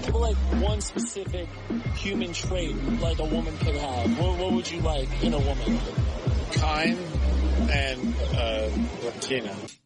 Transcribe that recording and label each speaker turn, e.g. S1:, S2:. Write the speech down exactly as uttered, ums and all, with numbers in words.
S1: like like one specific human trait like a woman could have? What, what would you like in a woman?
S2: Kind and uh, Latina.